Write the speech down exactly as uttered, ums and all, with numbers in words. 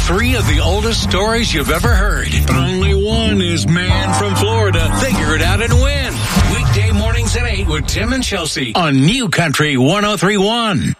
three of the oldest stories you've ever heard. But only one is Man from Florida. Figure it out and win. Weekday mornings at eight with Tim and Chelsea on New Country one oh three point one.